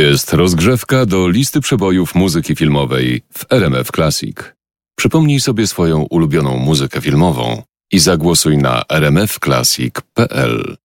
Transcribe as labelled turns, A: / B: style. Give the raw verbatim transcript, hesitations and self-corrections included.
A: jest rozgrzewka do listy przebojów muzyki filmowej w R M F Classic. Przypomnij sobie swoją ulubioną muzykę filmową i zagłosuj na r m f classic kropka p l.